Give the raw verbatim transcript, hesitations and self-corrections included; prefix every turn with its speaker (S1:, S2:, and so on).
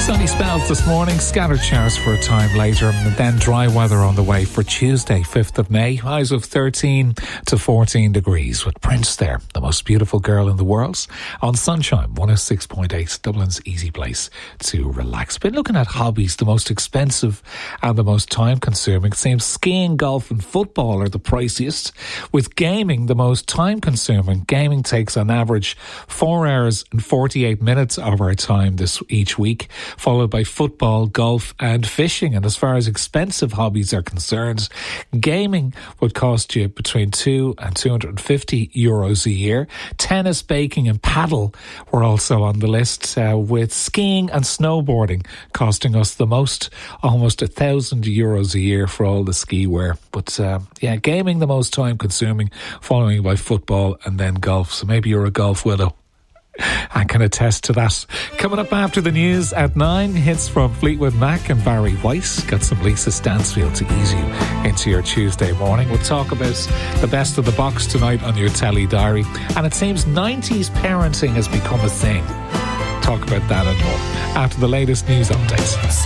S1: Sunny spells this morning, scattered showers for a time later, and then dry weather on the way for Tuesday, fifth of May. Highs of thirteen to fourteen degrees with Prince there, the most beautiful girl in the world, on Sunshine one oh six point eight, Dublin's easy place to relax. Been looking at hobbies, the most expensive and the most time consuming. It seems skiing, golf and football are the priciest, with gaming the most time consuming. Gaming takes on average four hours and forty-eight minutes of our time this each week, followed by football, golf and fishing. And as far as expensive hobbies are concerned, gaming would cost you between two and two hundred fifty euros a year. Tennis, baking and paddle were also on the list, uh, with skiing and snowboarding costing us the most, almost a thousand euros a year for all the ski wear. But uh, yeah, gaming the most time consuming, following by football and then golf. So maybe you're a golf widow. I can attest to that. Coming up after the news at nine, hits from Fleetwood Mac and Barry White. Got some Lisa Stansfield to ease you into your Tuesday morning. We'll talk about the best of the box tonight on your telly diary. And it seems nineties parenting has become a thing. Talk about that and more after the latest news updates.